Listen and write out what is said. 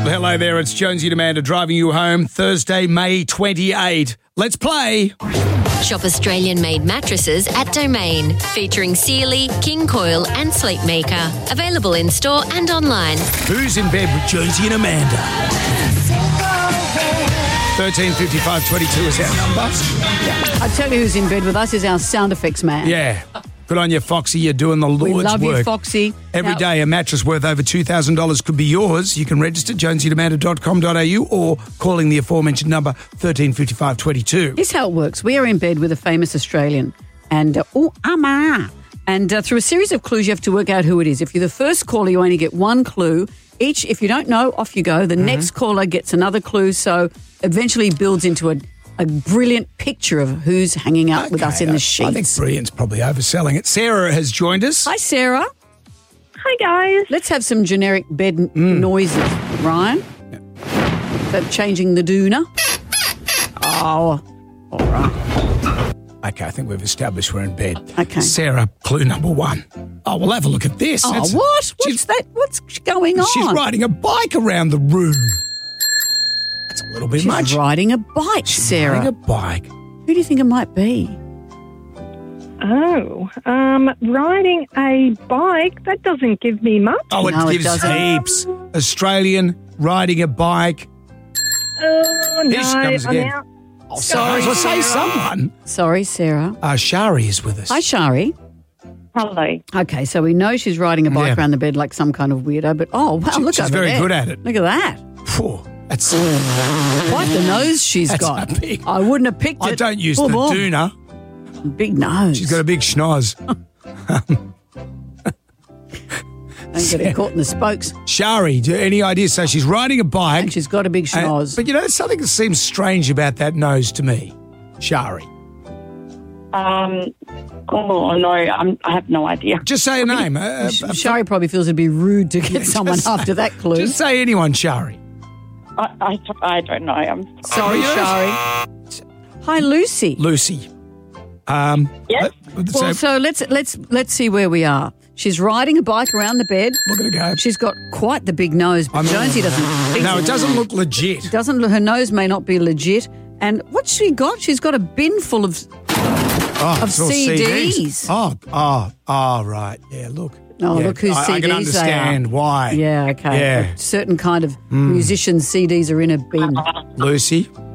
Hello there, it's Jonesy and Amanda driving you home Thursday, May 28. Let's play. Shop Australian-made mattresses at Domain, featuring Sealy, King Coil and Sleepmaker. Available in store and online. Who's in bed with Jonesy and Amanda? 135522 is our number. I tell you who's in bed with us is our sound effects man. Yeah. Good on you, Foxy. You're doing the Lord's work. We love you, Foxy. Every day a mattress worth over $2,000 could be yours. You can register jonesyandamanda.com.au or calling the aforementioned number 135522. Here's how it works. We are in bed with a famous Australian and, through a series of clues you have to work out who it is. If you're the first caller, you only get one clue. Each, if you don't know, off you go. The next caller gets another clue, so eventually builds into a brilliant picture of who's hanging out with us in the sheets. I think brilliant's probably overselling it. Sarah has joined us. Hi, Sarah. Hi, guys. Let's have some generic bed noises. Ryan? Is that changing the doona? Oh, all right. Okay, I think we've established we're in bed. Okay. Sarah, clue number one. Oh, we'll have a look at this. Oh, what? What's that? What's going on? She's riding a bike around the room. That's a little bit much. She's riding a bike, Sarah. Riding a bike. Who do you think it might be? Riding a bike, that doesn't give me much. Oh, No, it gives doesn't. heaps. Australian riding a bike. Oh, Here she no, comes I'm again. out. Oh, sorry, well, say someone. Sorry, Sarah. Shari is with us. Hi, Shari. Hello. Okay, so we know she's riding a bike Yeah. around the bed like some kind of weirdo, but look She's over very there. good at it. Look at that. Phew, that's. Quite the nose she's That's got. a big- I wouldn't have picked it. I don't use Boom, the boom. doona. Big nose. She's got a big schnoz. Don't get it caught in the spokes. Shari, any ideas? So she's riding a bike. And she's got a big schnoz. But you know, something that seems strange about that nose to me. Shari. Oh, no, I have no idea. Just say a name. Shari probably feels it'd be rude to get someone just after that clue. Just say anyone, Shari. I don't know. I'm Sorry, Shari. Hi, Lucy. Lucy. Yes. Well, so let's see where we are. She's riding a bike around the bed. Look at her go. She's got quite the big nose, but Jonesy doesn't. No, it doesn't look legit. Her nose may not be legit. And what's she got? She's got a bin full of It's all CDs. Oh, right. Yeah, look. Oh, Yeah, look whose CDs I can understand they are. why. Yeah, okay. Yeah. A certain kind of musicians' CDs are in a bin. Lucy,